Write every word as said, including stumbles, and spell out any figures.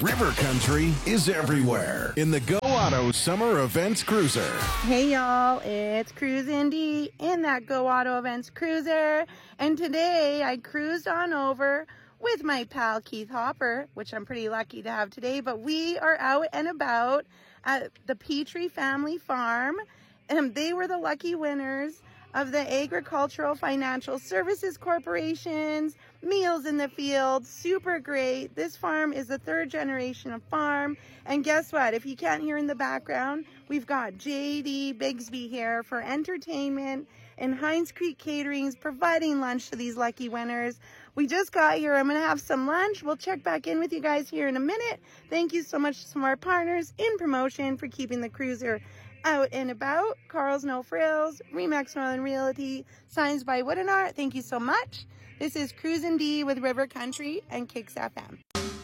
River Country is everywhere in the Go Auto Summer Events Cruiser. Hey y'all, it's Cruise Indy in that Go Auto Events Cruiser. And today I cruised on over with my pal Keith Hopper, which I'm pretty lucky to have today. But we are out and about at the Petrie Family Farm. And they were the lucky winners of the Agricultural Financial Services Corporation's Meals in the Field. Super great. This farm is the third generation of farm. And guess what? If you can't hear in the background, we've got J D Bigsby here for entertainment and Heinz Creek Catering's providing lunch to these lucky winners. We just got here. I'm going to have some lunch. We'll check back in with you guys here in a minute. Thank you so much to our partners in promotion for keeping the cruiser out and about. Carl's No Frills, Remax Northern Realty, Signs by Wood and Art. Thank you so much. This is Cruisin' D with River Country and Kicks F M.